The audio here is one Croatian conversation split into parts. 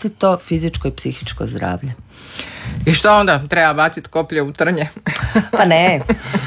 vlastito fizičko i psihičko zdravlje. I što onda? Treba baciti koplje u trnje? Pa ne.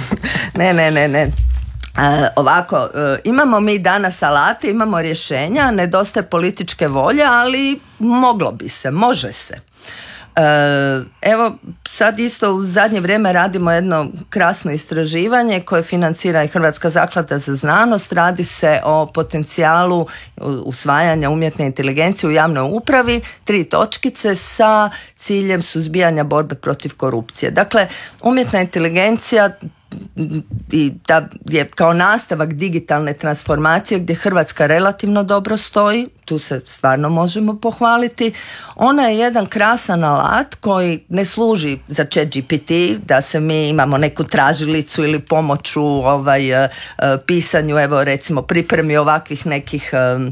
Ovako, imamo mi danas alate, imamo rješenja, nedostaje političke volje, ali može se. Evo, sad isto u zadnje vrijeme radimo jedno krasno istraživanje koje financira i Hrvatska zaklada za znanost. Radi se o potencijalu usvajanja umjetne inteligencije u javnoj upravi, 3 točkice sa ciljem suzbijanja borbe protiv korupcije. Dakle, umjetna inteligencija i da je kao nastavak digitalne transformacije gdje Hrvatska relativno dobro stoji, tu se stvarno možemo pohvaliti. Ona je jedan krasan alat koji ne služi za ChatGPT, da se mi imamo neku tražilicu ili pomoć u pisanju, evo recimo pripremi ovakvih nekih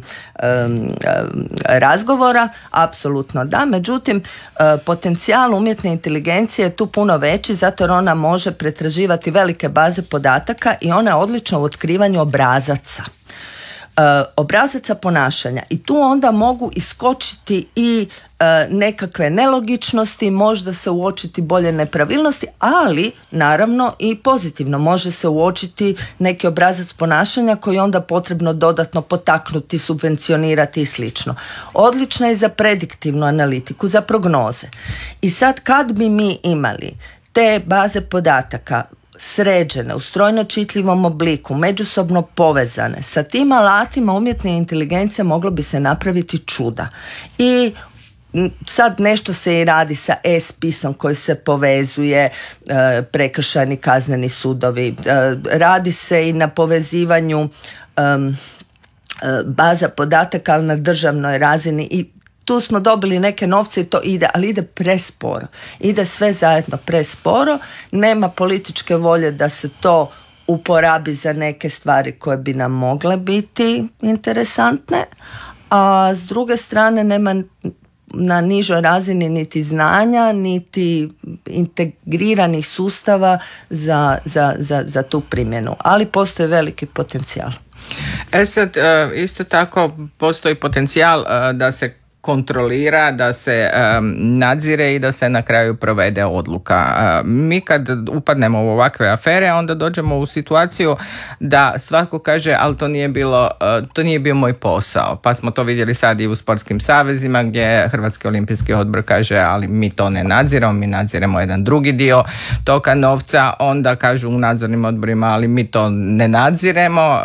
razgovora, apsolutno da. Međutim, potencijal umjetne inteligencije je tu puno veći, zato jer ona može pretraživati velike baze podataka i ona je odlična u otkrivanju obrazaca ponašanja i tu onda mogu iskočiti i nekakve nelogičnosti, možda se uočiti bolje nepravilnosti, ali naravno i pozitivno može se uočiti neki obrazac ponašanja koji je onda potrebno dodatno potaknuti, subvencionirati i slično. Odlična je za prediktivnu analitiku, za prognoze. I sad kad bi mi imali te baze podataka sređene, u strojno čitljivom obliku, međusobno povezane, sa tim alatima umjetne inteligencije moglo bi se napraviti čuda. I sad nešto se i radi sa e-spisom koji se povezuje, prekršajni kazneni sudovi. Radi se i na povezivanju baza podataka, ali na državnoj razini i tu smo dobili neke novce i to ide, ali ide presporo. Ide sve zajedno presporo. Nema političke volje da se to uporabi za neke stvari koje bi nam mogle biti interesantne, a s druge strane nema na nižoj razini niti znanja, niti integriranih sustava za tu primjenu. Ali postoji veliki potencijal. Sad, isto tako postoji potencijal da se kontrolira, da se nadzire i da se na kraju provede odluka. Mi kad upadnemo u ovakve afere, onda dođemo u situaciju da svako kaže, ali to nije bio moj posao. Pa smo to vidjeli sad i u sportskim savezima gdje Hrvatski olimpijski odbor kaže, ali mi to ne nadziremo, mi nadziremo jedan drugi dio toka novca. Onda kažu u nadzornim odborima, ali mi to ne nadziremo.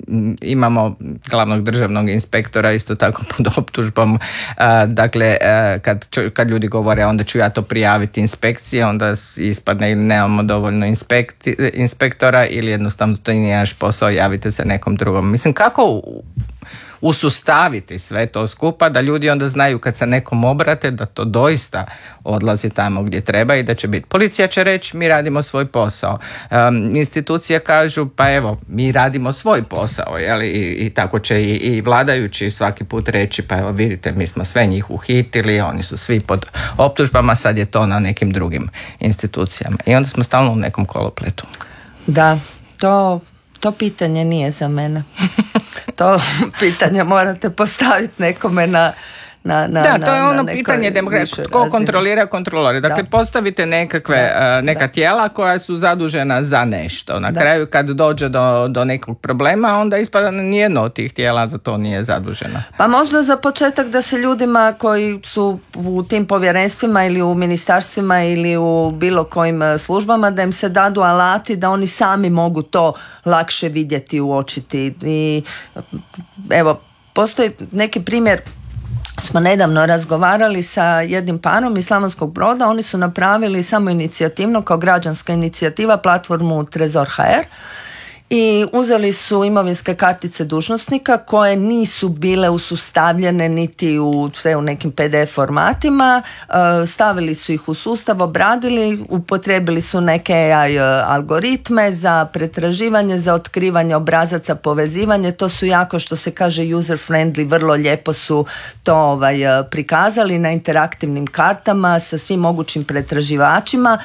Imamo glavnog državnog inspektora isto tako pod optužbom. Dakle, kad ljudi govore onda ću ja to prijaviti inspekcije, onda ispadne ili nemamo dovoljno inspektora ili jednostavno to nije naš posao, javite se nekom drugom. Mislim, kako usustaviti sve to skupa da ljudi onda znaju kad se nekom obrate da to doista odlazi tamo gdje treba i da će biti. Policija će reći mi radimo svoj posao. Institucije kažu pa evo mi radimo svoj posao, jeli? I tako će i vladajući svaki put reći pa evo vidite mi smo sve njih uhitili, oni su svi pod optužbama, sad je to na nekim drugim institucijama. I onda smo stalno u nekom kolopletu. Da, to pitanje nije za mene. To pitanje morate postaviti nekome na to je ono pitanje tko kontrolira kontrolore. Dakle, postavite neka tijela koja su zadužena za nešto. Na kraju kad dođe do nekog problema, onda ispada nijedno od tih tijela za to nije zaduženo. Pa možda za početak da se ljudima koji su u tim povjerenstvima ili u ministarstvima ili u bilo kojim službama, da im se dadu alati da oni sami mogu to lakše vidjeti, uočiti. I evo, postoji neki primjer. Smo nedavno razgovarali sa jednim parom iz Slavonskog Broda, oni su napravili samo inicijativno kao građanska inicijativa platformu Trezor.hr i uzeli su imovinske kartice dužnosnika koje nisu bile usustavljene niti u nekim PDF formatima, stavili su ih u sustav, obradili, upotrijebili su neke AI algoritme za pretraživanje, za otkrivanje obrazaca, povezivanje, to su jako, što se kaže, user friendly, vrlo lijepo su to prikazali na interaktivnim kartama sa svim mogućim pretraživačima.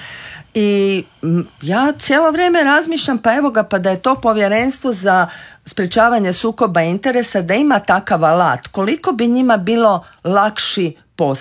I ja cijelo vrijeme razmišljam, pa da je to povjerenstvo za sprečavanje sukoba interesa, da ima takav alat, koliko bi njima bilo lakši